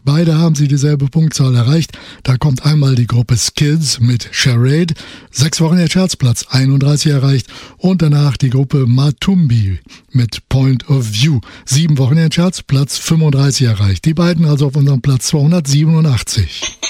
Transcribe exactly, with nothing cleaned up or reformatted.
Beide haben sie dieselbe Punktzahl erreicht. Da kommt einmal die Gruppe Skids mit Charade, sechs Wochen der Chartsplatz einunddreißig erreicht, und danach die Gruppe Matumbi mit Point of View, sieben Wochen der Chartsplatz fünfunddreißig erreicht. Die beiden also auf unserem Platz zweihundertsiebenundachtzig.